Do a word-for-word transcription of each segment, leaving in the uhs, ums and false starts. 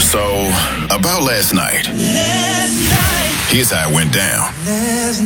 So, about last night. Last night. Here's how it went down. Last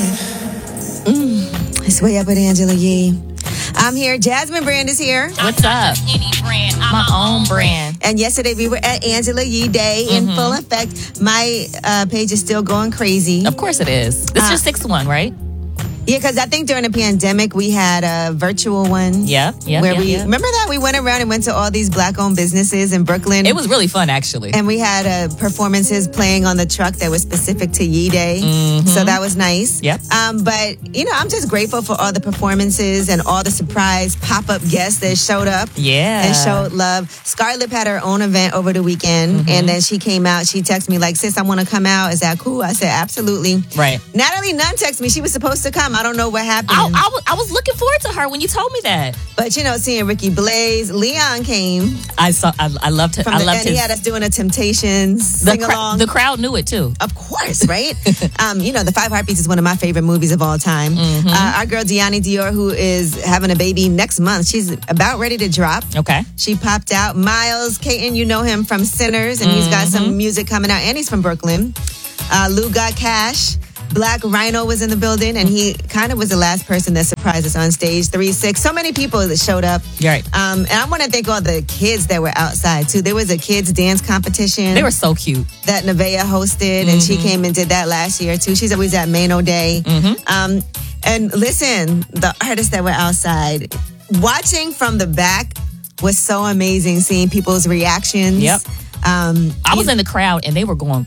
night. Mm, it's Way Up with Angela Yee. I'm here. Jasmine Brand is here. What's up? Any brand. I'm my own brand. And yesterday we were at Angela Yee Day in mm-hmm. full effect. My uh, page is still going crazy. Of course it is. This is uh, your sixth one, right? Yeah, because I think during the pandemic we had a virtual one. Yeah, yeah. Where yeah, we yeah. remember that we went around and went to all these black-owned businesses in Brooklyn. It was really fun, actually. And we had uh, performances playing on the truck that was specific to Yee Day, mm-hmm. so that was nice. Yep. Um, but you know, I'm just grateful for all the performances and all the surprise pop-up guests that showed up. Yeah. And showed love. Scarlett had her own event over the weekend, mm-hmm. and then she came out. She texted me like, "Sis, I want to come out. Is that cool?" I said, "Absolutely." Right. Natalie Nunn texted me. She was supposed to come. I don't know what happened. I, I, was, I was looking forward to her when you told me that. But you know, seeing Ricky Blaze, Leon came. I saw. I, I loved him. From I the, loved and his, he had us doing a Temptations the sing along. Cr- the crowd knew it too. Of course, right? um, you know, The Five Heartbeats is one of my favorite movies of all time. Mm-hmm. Uh, our girl Deani Dior, who is having a baby next month, she's about ready to drop. Okay. She popped out. Miles Caton, you know him from Sinners, and mm-hmm. he's got some music coming out, and he's from Brooklyn. Uh, Lou got cash. Black Rhino was in the building, and he kind of was the last person that surprised us on stage. three six So many people that showed up. Right. Um, and I want to thank all the kids that were outside, too. There was a kids' dance competition. They were so cute. That Nevaeh hosted, mm-hmm. and she came and did that last year, too. She's always at Mano Day. Mm-hmm. Um, and listen, the artists that were outside, watching from the back was so amazing, seeing people's reactions. Yep. Um, I was in the crowd and they were going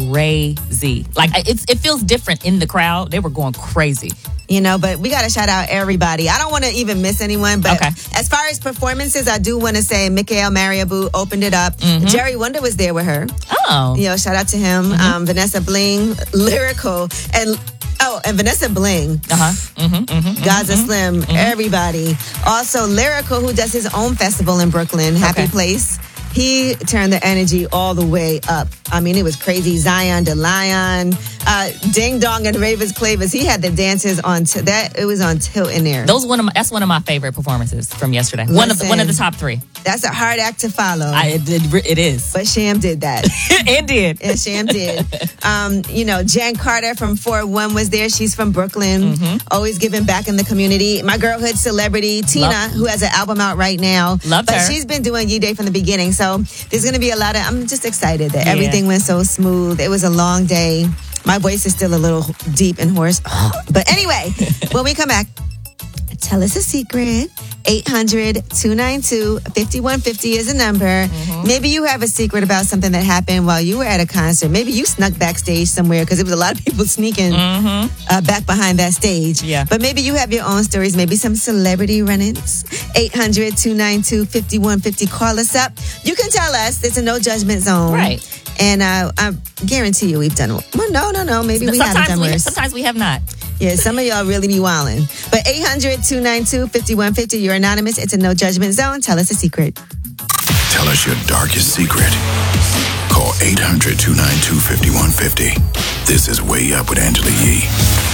crazy. Like it's, it feels different in the crowd. They were going crazy. You know, but we got to shout out everybody. I don't want to even miss anyone, but okay. as far as performances, I do want to say Mikael Mariabou opened it up. Mm-hmm. Jerry Wonder was there with her. Oh. You know, shout out to him. Mm-hmm. Um, Vanessa Bling, Lyrical, and oh, and Vanessa Bling. Uh-huh. Mm-hmm, mm-hmm, Gaza mm-hmm, Slim, mm-hmm. everybody. Also, Lyrical, who does his own festival in Brooklyn, Happy okay. Place. He turned the energy all the way up. I mean, it was crazy. Zion DeLion, uh, Ding Dong and Ravens Clavers. He had the dancers on t- that. It was on tilt in there. Those one of my, that's one of my favorite performances from yesterday. Listen, one of the, one of the top three. That's a hard act to follow. I, it, it, it is. But Sham did that. It did. And Sham did. Um, you know, Jan Carter from four one was there. She's from Brooklyn. Mm-hmm. Always giving back in the community. My girlhood celebrity, Tina, Love. who has an album out right now. Love but her. She's been doing Yee Day from the beginning. So there's going to be a lot of, I'm just excited that yeah. everything went so smooth. It was a long day. My voice is still a little deep and hoarse. But anyway, when we come back, tell us a secret. eight hundred, two nine two, five one five zero is the number. Mm-hmm. Maybe you have a secret about something that happened while you were at a concert. Maybe you snuck backstage somewhere because there was a lot of people sneaking mm-hmm. uh, back behind that stage. Yeah. But maybe you have your own stories, maybe some celebrity run-ins. eight hundred, two nine two, five one five zero. Call us up. You can tell us. It's a no judgment zone. Right. And uh, I guarantee you we've done it. Well, no, no, no. Maybe we sometimes haven't done we, worse. Sometimes we have not. Yeah, some of y'all really be wildin'. But eight hundred, two nine two, five one five zero, you're anonymous. It's a no judgment zone. Tell us a secret. Tell us your darkest secret. Call eight hundred, two nine two, five one five zero. This is Way Up with Angela Yee.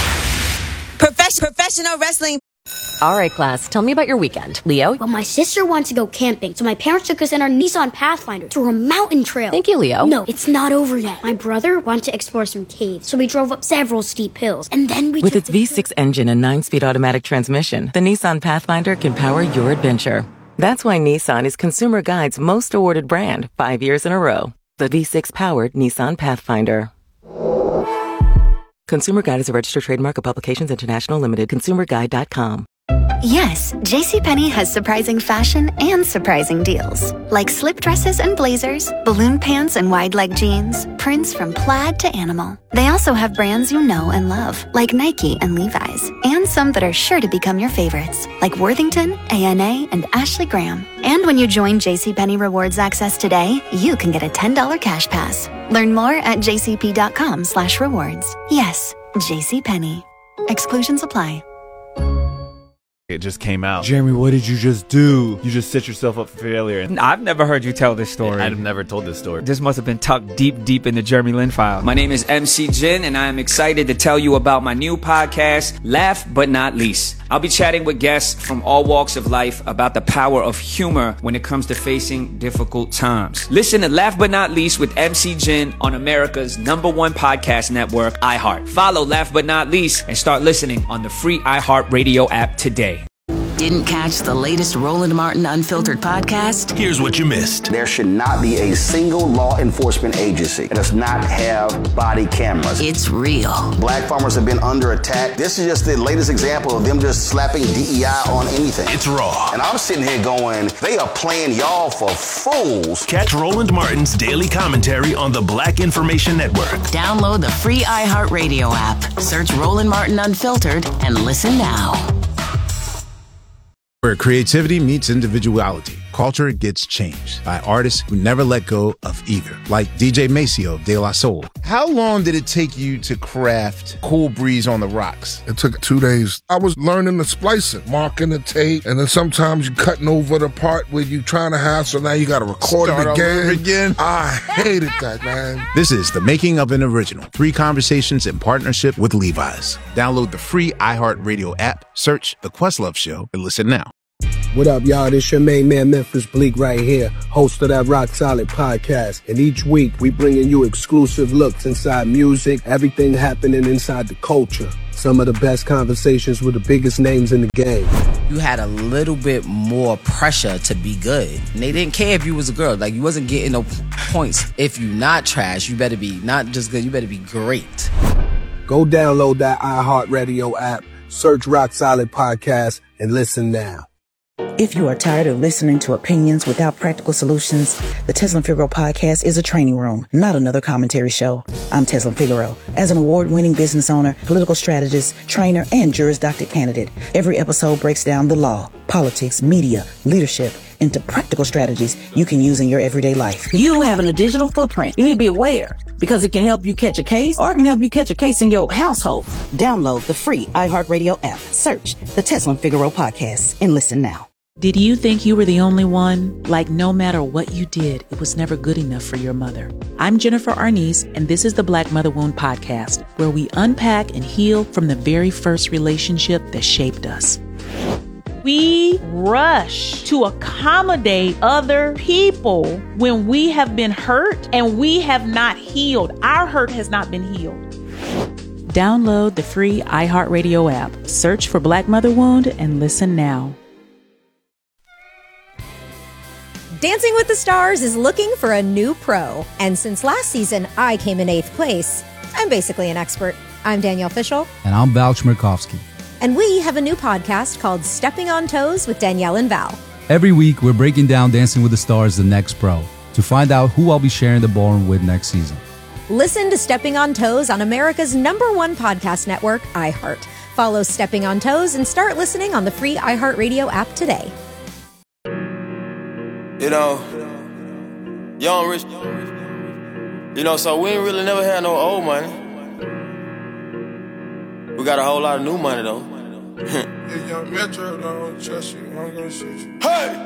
Profes- professional wrestling. All right, class, tell me about your weekend. Leo? Well, my sister wanted to go camping, so my parents took us in our Nissan Pathfinder to a mountain trail. Thank you, Leo. No, it's not over yet. My brother wanted to explore some caves, so we drove up several steep hills, and then we With took its V six engine and nine-speed automatic transmission, the Nissan Pathfinder can power your adventure. That's why Nissan is Consumer Guide's most awarded brand, five years in a row. The V six-powered Nissan Pathfinder. Consumer Guide is a registered trademark of Publications International Limited. consumer guide dot com. Yes, JCPenney has surprising fashion and surprising deals. Like slip dresses and blazers, balloon pants and wide leg jeans, prints from plaid to animal. They also have brands you know and love, like Nike and Levi's, and some that are sure to become your favorites, like Worthington, A N A, and Ashley Graham. And when you join JCPenney Rewards Access today, you can get a ten dollars cash pass. Learn more at jcp.com slash rewards. Yes, JCPenney. Exclusions apply. It just came out. Jeremy, what did you just do? You just set yourself up for failure. I've never heard you tell this story. I've never told this story. This must have been tucked deep, deep in the Jeremy Lin file. My name is M C Jin, and I am excited to tell you about my new podcast, Laugh But Not Least. I'll be chatting with guests from all walks of life about the power of humor when it comes to facing difficult times. Listen to Laugh But Not Least with M C Jin on America's number one podcast network, iHeart. Follow Laugh But Not Least and start listening on the free iHeartRadio app today. Didn't catch the latest Roland Martin Unfiltered podcast? Here's what you missed. There should not be a single law enforcement agency that does not have body cameras. It's real. Black farmers have been under attack. This is just the latest example of them just slapping D E I on anything. It's raw. And I'm sitting here going, they are playing y'all for fools. Catch Roland Martin's daily commentary on the Black Information Network. Download the free iHeartRadio app. Search Roland Martin Unfiltered and listen now. Where creativity meets individuality, culture gets changed by artists who never let go of either, like D J Maceo of De La Soul. How long did it take you to craft Cool Breeze on the Rocks? It took two days. I was learning the splicing, marking the tape, and then sometimes you cutting over the part where you trying to have, so now you got to record Start it again. again. I hated that, man. This is The Making of an Original. Three conversations in partnership with Levi's. Download the free iHeartRadio app, search The Questlove Show, and listen now. What up, y'all? This your main man, Memphis Bleak, right here, host of that Rock Solid podcast. And each week, we bringing you exclusive looks inside music, everything happening inside the culture. Some of the best conversations with the biggest names in the game. You had a little bit more pressure to be good. And they didn't care if you was a girl. Like, you wasn't getting no points. If you not trash, you better be not just good, you better be great. Go download that iHeartRadio app, search Rock Solid Podcast, and listen now. If you are tired of listening to opinions without practical solutions, the Tezlyn Figaro podcast is a training room, not another commentary show. I'm Tezlyn Figaro. As an award-winning business owner, political strategist, trainer, and Juris Doctor candidate, every episode breaks down the law, politics, media, leadership, into practical strategies you can use in your everyday life. You having a digital footprint. You need to be aware because it can help you catch a case or it can help you catch a case in your household. Download the free iHeartRadio app. Search the Tezlyn Figaro podcast and listen now. Did you think you were the only one? Like, no matter what you did, it was never good enough for your mother. I'm Jennifer Arnice, and this is the Black Mother Wound podcast, where we unpack and heal from the very first relationship that shaped us. We rush to accommodate other people when we have been hurt and we have not healed. Our hurt has not been healed. Download the free iHeartRadio app. Search for Black Mother Wound and listen now. Dancing with the Stars is looking for a new pro. And since last season, I came in eighth place. I'm basically an expert. I'm Danielle Fishel. And I'm Val Chmerkovsky. And we have a new podcast called Stepping on Toes with Danielle and Val. Every week, we're breaking down Dancing with the Stars, the next pro, to find out who I'll be sharing the ballroom with next season. Listen to Stepping on Toes on America's number one podcast network, iHeart. Follow Stepping on Toes and start listening on the free iHeartRadio app today. You know, young rich, you know, so we ain't really never had no old money. We got a whole lot of new money, though. Hey!